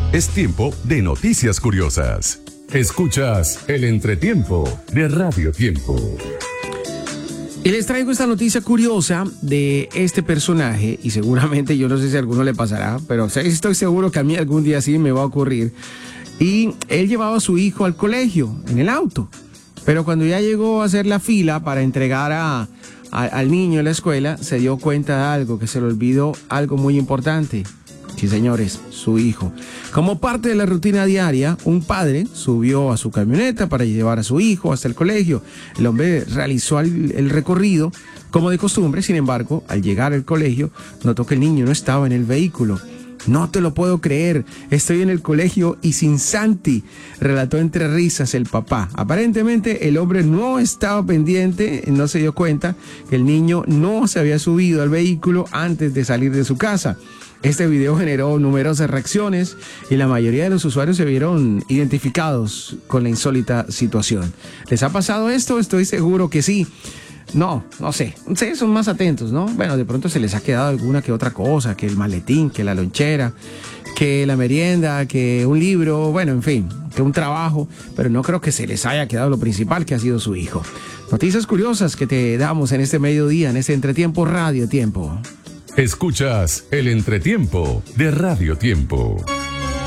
Es tiempo de noticias curiosas. Escuchas el entretiempo de Radio Tiempo. Y les traigo esta noticia curiosa de este personaje, y seguramente yo no sé si a alguno le pasará, pero estoy seguro que a mí algún día sí me va a ocurrir. Y él llevaba a su hijo al colegio en el auto, pero cuando ya llegó a hacer la fila para entregar al niño en la escuela, se dio cuenta de algo, que se le olvidó algo muy importante. Sí, señores, su hijo. Como parte de la rutina diaria, un padre subió a su camioneta para llevar a su hijo hasta el colegio. El hombre realizó el recorrido como de costumbre, sin embargo, al llegar al colegio, notó que el niño no estaba en el vehículo. No te lo puedo creer, estoy en el colegio y sin Santi, relató entre risas el papá. Aparentemente el hombre no estaba pendiente, no se dio cuenta que el niño no se había subido al vehículo antes de salir de su casa. Este video generó numerosas reacciones y la mayoría de los usuarios se vieron identificados con la insólita situación. ¿Les ha pasado esto? Estoy seguro que sí. No sé, son más atentos, ¿no? Bueno, de pronto se les ha quedado alguna que otra cosa, que el maletín, que la lonchera, que la merienda, que un libro, bueno, en fin, que un trabajo, pero no creo que se les haya quedado lo principal, que ha sido su hijo. Noticias curiosas que te damos en este mediodía, en este entretiempo Radio Tiempo. Escuchas el entretiempo de Radio Tiempo.